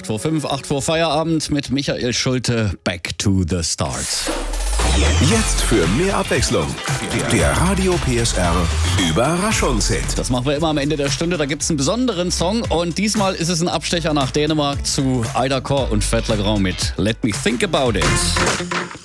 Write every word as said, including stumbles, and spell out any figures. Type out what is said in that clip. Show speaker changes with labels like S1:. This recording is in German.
S1: acht vor fünf, acht vor Feierabend mit Michael Schulte. Back to the Start.
S2: Jetzt für mehr Abwechslung. Der Radio P S R Überraschungshit.
S1: Das machen wir immer am Ende der Stunde. Da gibt es einen besonderen Song. Und diesmal ist es ein Abstecher nach Dänemark zu Ida Corr und Fat Legrand mit Let Me Think About It.